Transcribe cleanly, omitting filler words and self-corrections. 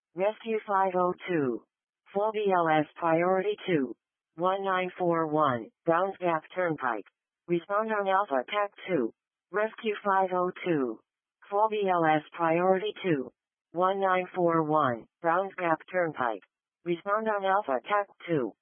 Rescue 502. Full BLS Priority 2. 1941, Browns Gap Turnpike. Respond on Alpha TAC 2. Rescue 502. Full BLS Priority 2. 1941, Browns Gap Turnpike. Respond on Alpha TAC 2.